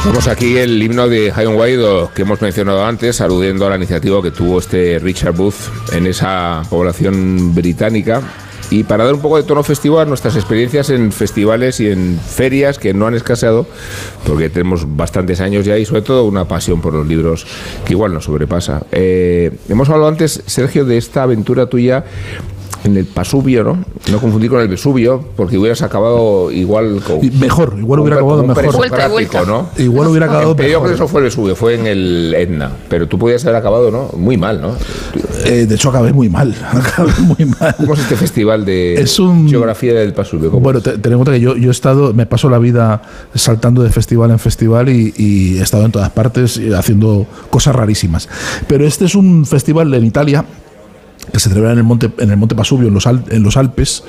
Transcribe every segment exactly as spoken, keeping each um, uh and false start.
Tocamos aquí el himno de High and Wide que hemos mencionado antes, aludiendo a la iniciativa que tuvo este Richard Booth en esa población británica. Y para dar un poco de tono festivo a nuestras experiencias en festivales y en ferias que no han escaseado, porque tenemos bastantes años ya y sobre todo una pasión por los libros que igual nos sobrepasa. Eh, hemos hablado antes, Sergio, de esta aventura tuya en el Pasubio, ¿no? No confundir con el Vesubio, porque hubieras acabado igual con... Mejor, igual hubiera un, acabado mejor. Vuelta y vuelta. ¿no? Igual hubiera acabado Pero mejor. yo creo que eso fue el Vesubio, fue en el Etna. Pero tú podías haber acabado, ¿no? Muy mal, ¿no? Eh, de hecho, acabé muy mal. Acabé muy mal. ¿Cómo es este festival de es un... geografía del Pasubio? Bueno, te, ten en cuenta que yo, yo he estado, me paso la vida saltando de festival en festival y, y he estado en todas partes haciendo cosas rarísimas. Pero este es un festival en Italia que se celebra en el monte en el monte Pasubio, en los, Al, en los Alpes,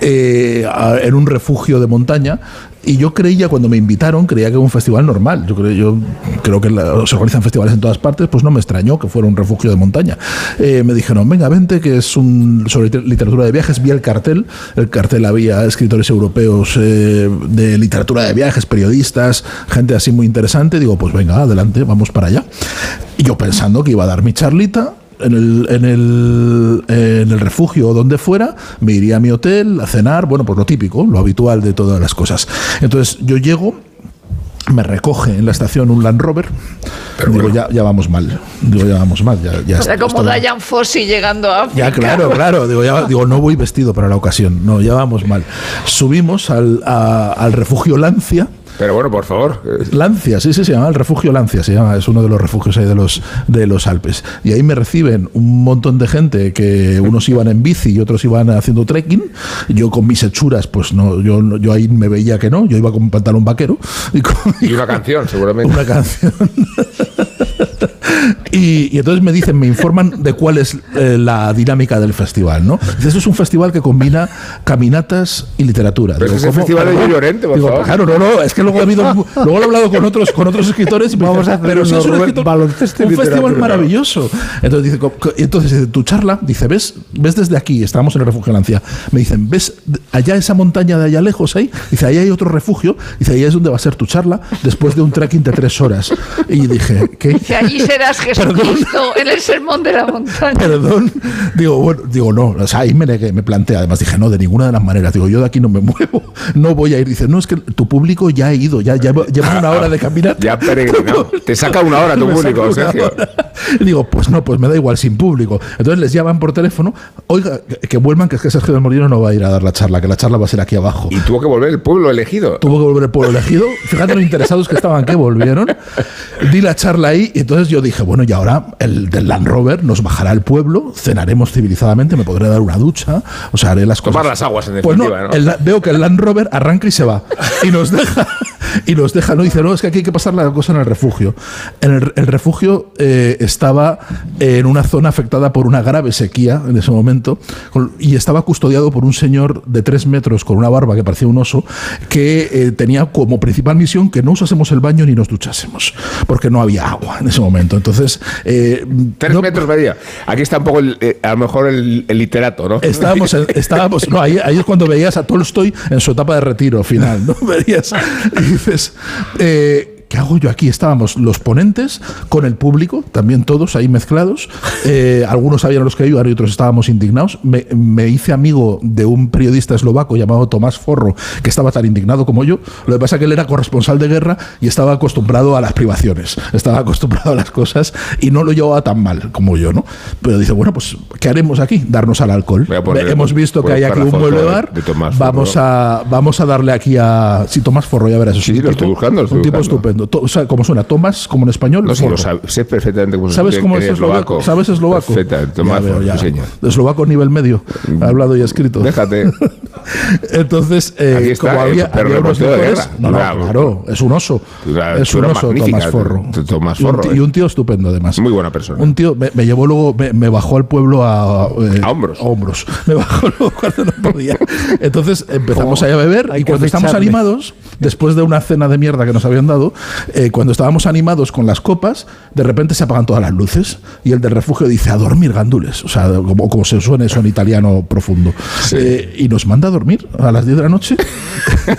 eh, a, en un refugio de montaña. Y yo creía, cuando me invitaron, creía que era un festival normal. Yo creo, yo creo que la, se organizan festivales en todas partes, pues no me extrañó que fuera un refugio de montaña. Eh, me dijeron, venga, vente, que es un sobre literatura de viajes. Vi el cartel. El cartel había escritores europeos eh, de literatura de viajes, periodistas, gente así muy interesante. Digo, pues venga, adelante, vamos para allá. Y yo pensando que iba a dar mi charlita en el, en el, en el refugio o donde fuera, me iría a mi hotel a cenar, bueno, pues lo típico, lo habitual de todas las cosas. Entonces yo llego, me recoge en la estación un Land Rover. Pero digo, bueno. ya, ya vamos mal. Digo, ya vamos mal. Ya, ya o sea, como Dian Fossey llegando a África. Ya, claro, claro. Digo, ya, digo, no voy vestido para la ocasión. No, ya vamos mal. Subimos al, a, al refugio Lancia. Pero bueno, por favor. Lancia, sí, sí, se llama el refugio Lancia, se llama, es uno de los refugios ahí de los, de los Alpes. Y ahí me reciben un montón de gente, que unos iban en bici y otros iban haciendo trekking. Yo con mis hechuras, pues no, yo, yo ahí me veía que no, yo iba con un pantalón vaquero. Y, con, y una canción, seguramente. Una canción. Y, y entonces me dicen, me informan de cuál es eh, la dinámica del festival, ¿no? Dice, esto es un festival que combina caminatas y literatura. Pero Digo, es el festival de Llorente, por Digo, favor. Claro, no, no, es que luego he, habido, luego he hablado con otros, con otros escritores y me Vamos dicen, a hacer pero si es un, Rubén, baloncesto y un festival literatura. maravilloso. Entonces dice, co- co- entonces dice, tu charla, dice, ves, ves desde aquí, estábamos en el refugio Lancia, me dicen, ves allá esa montaña de allá lejos ahí, dice, ahí hay otro refugio, dice, ahí es donde va a ser tu charla después de un trekking de tres horas. Y dije, ¿qué? Dice, allí serás Jesucristo en el sermón de la montaña. Perdón, digo, bueno, digo, no, o sea, ahí me negué, me planteé, además dije, no, de ninguna de las maneras, digo, yo de aquí no me muevo, no voy a ir. Dice, no, es que tu público ya ha ido, ya lleva, lleva una hora de caminar. Ya peregrinado. Te saca una hora tu Me público, saca una Sergio. hora. Digo, pues no, pues me da igual, sin público. Entonces les llaman por teléfono, oiga, que, que vuelvan, que es que Sergio del Molino no va a ir a dar la charla, que la charla va a ser aquí abajo. Y tuvo que volver el pueblo elegido. Tuvo que volver el pueblo elegido. Fíjate lo interesados que estaban, que volvieron. Di la charla ahí y entonces yo dije, bueno, y ahora el del Land Rover nos bajará al pueblo, cenaremos civilizadamente, me podré dar una ducha, o sea, haré las cosas. Tomar las aguas, en Pues no, definitiva, ¿no? el- veo que el Land Rover arranca y se va. Y nos deja, y nos deja, no dice, no, es que aquí hay que pasar la cosa en el refugio. En el, el refugio eh, estaba en una zona afectada por una grave sequía en ese momento, con- y estaba custodiado por un señor de tres metros con una barba que parecía un oso, que eh, tenía como principal misión que no usásemos el baño ni nos duchásemos, porque no había agua en ese momento. Entonces, eh, Tres no- metros medía. Aquí está un poco, el, eh, a lo mejor, el, el literato, ¿no? Estábamos, en- estábamos no, ahí, ahí es cuando veías a Tolstoy en su etapa de retiro final, ¿no? Verías y dices, eh, ¿qué hago yo aquí? Estábamos los ponentes con el público, también todos ahí mezclados. Eh, algunos sabían los que ayudar y otros estábamos indignados. Me, me hice amigo de un periodista eslovaco llamado Tomás Forro, que estaba tan indignado como yo. Lo que pasa es que él era corresponsal de guerra y estaba acostumbrado a las privaciones, estaba acostumbrado a las cosas y no lo llevaba tan mal como yo, ¿no? Pero dice, bueno, pues, ¿qué haremos aquí? Darnos al alcohol. Voy a poner- Hemos visto que voy a hay buscar aquí la un foto mueble de- bar. de Tomás Vamos Forro. a, vamos a darle aquí a... Sí, Tomás Forro, ya verás. Es Sí, un lo tipo- estoy buscando, lo estoy un tipo buscando. estupendo. To- o sea, ¿cómo suena? Tomás, como en español. No sé, Forro. lo sabe, sé perfectamente cómo se ¿Sabes en- cómo en es eslovaco? ¿Sabes eslovaco? Perfectamente, Ya Tomás veo, Forro, ya. sí, señor. Eslovaco nivel medio. Ha hablado y ha escrito. Déjate. Entonces, eh, Aquí está, como había, eh, pero había unos reportero de licores- guerra. no, no, Bravo. claro, es un oso. Una Es un chura oso, magnífica, Tomás Forro. t- Tomás Y un Forro, ti- eh. Y un tío estupendo, además. Muy buena persona. Un tío me, me llevó luego, me, me bajó al pueblo a, eh, A hombros. a hombros. Me bajó luego cuando no podía. Entonces empezamos ¿Cómo? ahí a beber Hay y que cuando estamos ficharle. animados, después de una cena de mierda que nos habían dado, eh, cuando estábamos animados con las copas, de repente se apagan todas las luces y el del refugio dice, a dormir, gandules. O sea, como, como se suene eso en italiano profundo. Sí. Eh, y nos manda a dormir a las diez de la noche.